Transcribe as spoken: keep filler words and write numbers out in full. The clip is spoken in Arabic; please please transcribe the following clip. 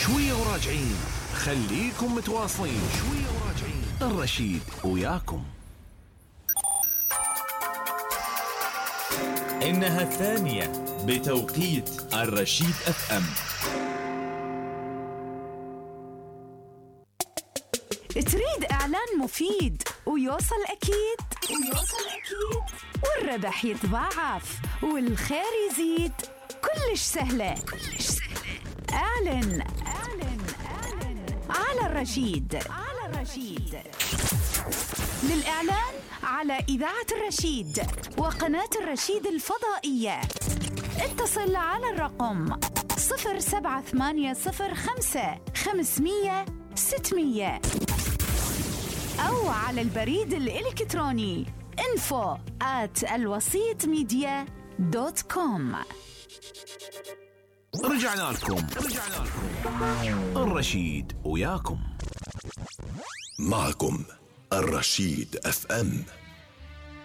شوية وراجعين، خليكم متواصلين. شوية وراجعين، الرشيد وياكم. إنها الثانية بتوقيت الرشيد اف ام. تريد إعلان مفيد ويوصل أكيد ويوصل أكيد والربح يتضاعف والخير يزيد؟ كلش سهلة كلش سهلة. أعلن أعلن أعلن على الرشيد على الرشيد. للإعلان على إذاعة الرشيد وقناة الرشيد الفضائية اتصل على الرقم صفر سبعة ثمانية صفر خمسة خمسمية ستمية أو على البريد الإلكتروني info at الوسيط ميديا دوت كوم. رجعنا لكم رجعنا لكم الرشيد وياكم. معكم الرشيد اف ام.